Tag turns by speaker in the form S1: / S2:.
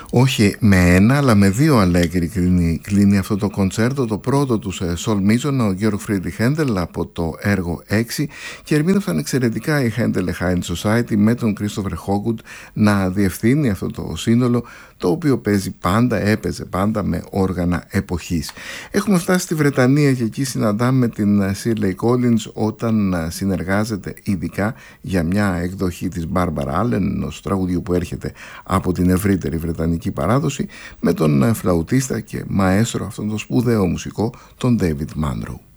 S1: Όχι με ένα, αλλά με δύο αλέγκρι κλείνει αυτό το κοντσέρτο. Το πρώτο του σε Sol Mizon, ο Georg Friedrich Händel, από το έργο 6, και ερμήνευσαν εξαιρετικά η Händel Haydn Society με τον Christopher Hogwood να διευθύνει αυτό το σύνολο, το οποίο έπαιζε πάντα με όργανα εποχής. Έχουμε φτάσει στη Βρετανία και εκεί συναντάμε την Shirley Collins όταν συνεργάζεται ειδικά για μια εκδοχή της Barbara Allen, ενός τραγουδιού που έρχεται από την ευρύτερη βρετανική παράδοση, με τον φλαουτίστα και μαέστρο, αυτόν τον σπουδαίο μουσικό, τον David Munro.